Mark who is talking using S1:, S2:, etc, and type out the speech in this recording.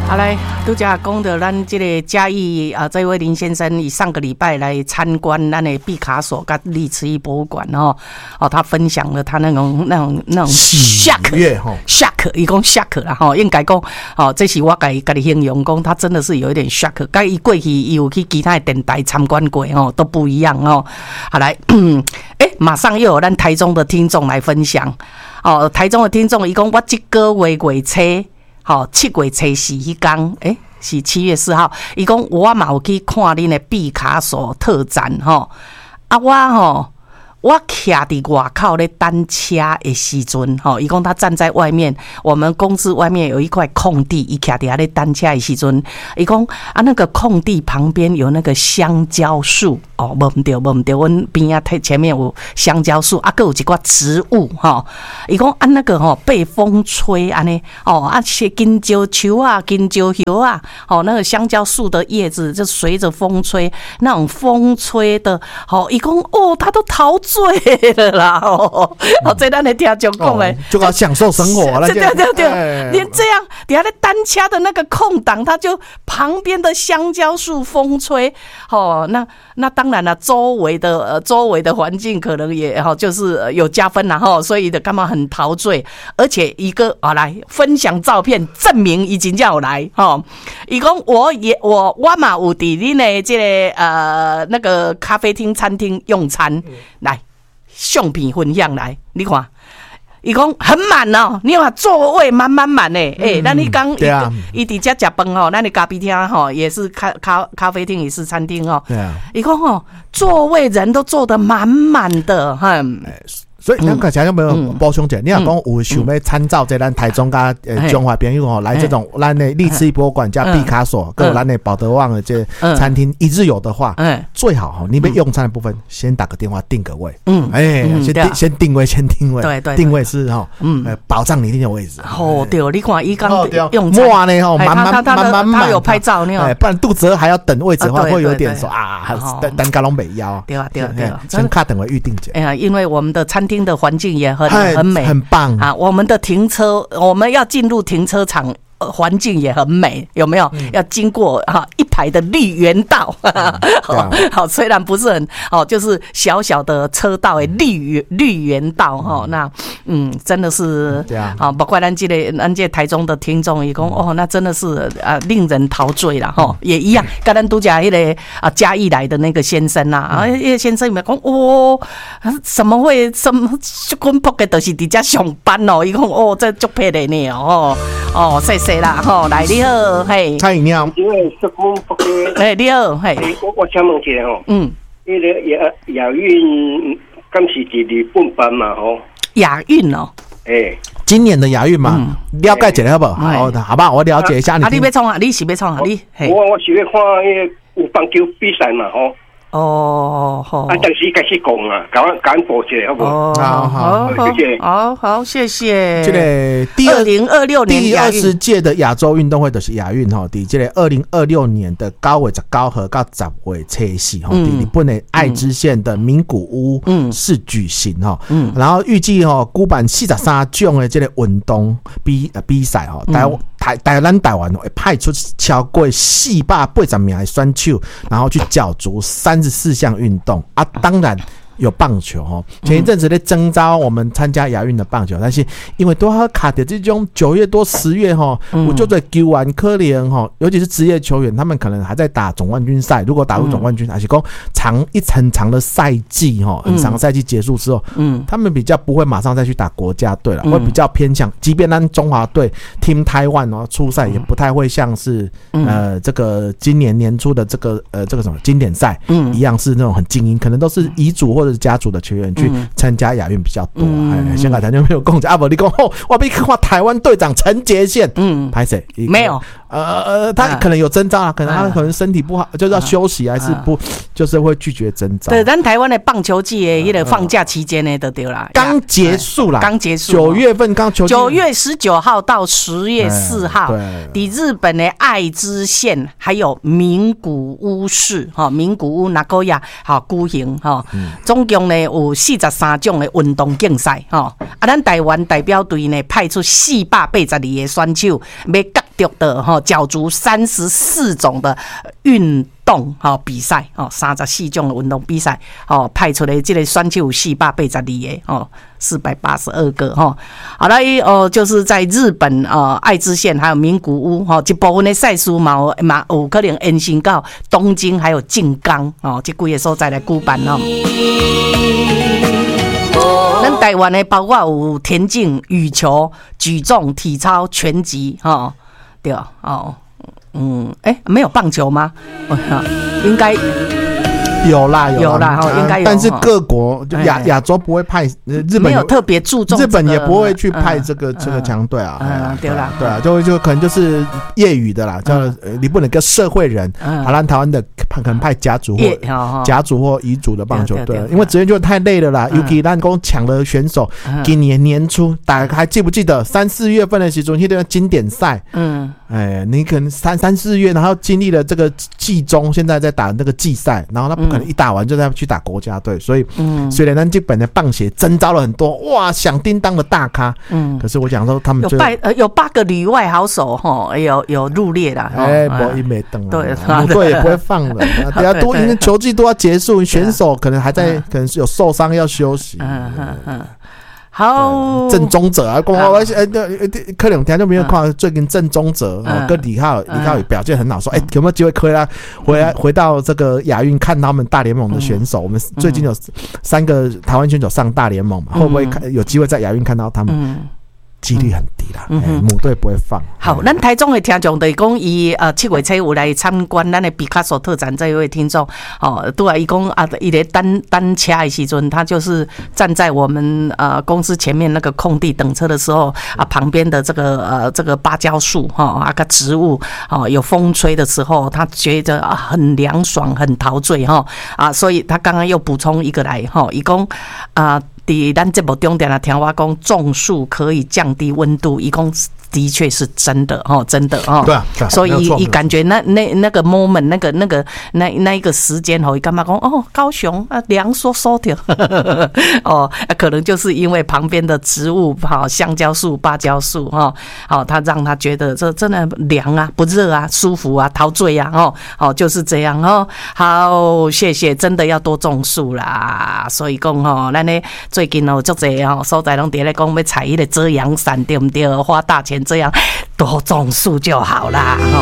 S1: 好来，拄则讲到咱这个嘉义这位林先生，以上个礼拜来参观咱的毕卡索跟历慈义博物馆他分享了他那种 shock， 伊讲 shock 啦应该讲这是我家己形容讲，他真的是有一点 shock， 跟伊过去伊有去其他的电台参观过都不一样好来，马上又有咱台中的听众来分享台中的听众伊讲我这个月月初。7月初4迄天，是7月4号。伊讲我嘛有去看恁的毕卡索特展我徛伫外口咧等车的时阵伊讲他站在外面，我们公司外面有一块空地，伊徛伫遐咧等车的时阵，伊讲那个空地旁边有那个香蕉树无毋对，阮边啊前面有香蕉树还有一寡植物伊讲那个被风吹安尼些金蕉树啊、金蕉叶啊那个香蕉树的叶子就随着风吹，那种风吹的伊讲他都陶醉了啦这咱的听众讲的
S2: 就要享受生活了。
S1: 对，连这样底下的单车的那个空档，它就旁边的香蕉树风吹那当然了，周围的环境可能也就是有加分啦所以的干嘛很陶醉，而且一个来分享照片证明已经叫我来伊讲我嘛有伫恁的这个那个咖啡厅餐厅用餐来相片分享来，你看。伊讲很满你看座位满的咱你刚伊伫遮食饭咱的咖啡厅也是咖啡厅也是餐厅伊讲座位人都坐得满的
S2: 所以咱刚才有没有补充一下？你若讲有想要参照在咱台中甲中华朋友来这种咱的历慈义博物馆加毕卡索，跟咱的保德旺的这餐厅一日游的话，最好你们用餐的部分先打个电话定个位，先定位，对，定位是保障你一定的位置。
S1: 对，你看伊刚用餐
S2: 哇呢满，
S1: 他有拍照呢，
S2: 不然肚子饿还要等位置的话，会有点说单家拢袂要。
S1: 对，
S2: 先卡等位预定一下。
S1: 因为我们的餐厅的环境也很美，
S2: 很棒
S1: 我们的停车，我们要进入停车场。环境也很美，有没有？要经过一排的绿园道，好，虽然不是很就是小小的车道的绿园道那真的是包括咱这台中的听众也讲那真的是令人陶醉啦也一样，跟咱拄讲迄个嘉义来的那个先生那先生有讲什么会什么滚扑的，就是伫遮上班伊讲这足配的呢谢谢。啦来你好，嘿，
S2: 嗨，你好，
S3: 因为是公不给，
S1: 你好，嘿，
S3: 我想问一下那个亚运刚是伫日本办嘛
S1: 亚运
S2: 今年的亚运嘛，了解一下好不好？好吧，我了解一下你。
S1: 你要创你是要创你？
S3: 我是要看有棒球比赛嘛
S1: 好。
S3: 但是开始讲赶播一下好不好？谢谢。
S1: 好，谢谢。
S2: 这个
S1: 2026年
S2: 第20届的亚洲运动会就是亚运伫这个2026年的9月19号到10月初4伫日本的爱知县的名古屋市举行然后预计举办43种的这个运动比赛咱台湾会派出超过480名的选手，然后去角逐34项运动当然有棒球前一阵子在征召我们参加亚运的棒球，但是因为都要卡的这种9月多10月我就在球员可怜尤其是职业球员，他们可能还在打总冠军赛，如果打入总冠军还是说很长的赛季很长的赛季结束之后他们比较不会马上再去打国家队了，会比较偏向即便咱中华队 Team Taiwan 出赛也不太会像是这个今年年初的这个什么经典赛一样是那种很精英，可能都是遗嘱或者是家族的球员去参加亚运比较多香港台就没有共不你说我要去看台湾队长陈杰宪拍谁
S1: 没有
S2: 他可能有征召可能他可能身体不好就是要休息还是不就是会拒绝征召。
S1: 对，咱台湾的棒球季的那个放假期间呢就对了，
S2: 刚结束9月份刚球季
S1: 9月19号到10月4号伫日本的爱知县还有名古屋市名古屋名古屋举行总共呢有43种的运动竞赛咱台湾代表队呢派出482个选手要角独的角逐34种的运动比赛34种的运动比赛派出来这个选手有482个482个好了就是在日本爱知县还有名古屋一部分的赛事嘛有可能延伸到东京还有静冈这几个所在来举办咱台湾的包括有田径、羽球、举重、体操、拳击对没有棒球吗？应该
S2: 有啦，
S1: 应该有。
S2: 但是各国就亚洲不会派，日本
S1: 没有特别注重，
S2: 日本也不会去派这个强队啊。
S1: 对啦，
S2: 对啊，就可能就是业余的啦，叫你不能跟社会人，好像台湾的可能派甲组或乙组的棒球队，因为职业就太累了啦。尤其咱讲抢的选手，今年年初大家还记不记得3-4月份的时候，那个经典赛，你可能3-4月，然后经历了这个季中，现在在打那个季赛，然后他不可能一打完就再去打国家队，所以虽然咱日本的棒协征召了很多哇响叮当的大咖，可是我讲说他们
S1: 有8个旅外好手有入列啦，
S2: 不一没等了，母队也不会放了，等下因为球季都要结束，选手可能还在可能有受伤要休息。
S1: 好，
S2: 郑宗哲啊，可能听就没有看最近郑宗哲跟李浩也表现很好，说有没有机会可以回到这个亚运看他们大联盟的选手？我们最近有3个台湾选手上大联盟嘛，会不会有机会在亚运看到他们？几率很低啦，母队不会放。
S1: 好，咱台中的听众就是讲，伊7月7有来参观咱的毕卡索特展，这一位听众对啊，伊讲伊咧单车的时阵，他就是站在我们公司前面那个空地等车的时候旁边的这个芭蕉树个植物有风吹的时候，他觉得很凉爽，很陶醉所以他刚刚又补充一个来伊讲在咱节目中间听我讲，种树可以降低温度，伊讲的确是真的真的
S2: 对啊，
S1: 所以伊感觉那个 moment 那一个时间伊感觉讲高雄凉飕飕的可能就是因为旁边的植物香蕉树、芭蕉树它让他觉得这真的凉啊，不热啊，舒服啊，陶醉啊就是这样好，谢谢，真的要多种树啦。所以讲咱呢最近足侪所在拢伫咧讲要采迄个遮阳伞，对不对？花大钱这样多种树就好啦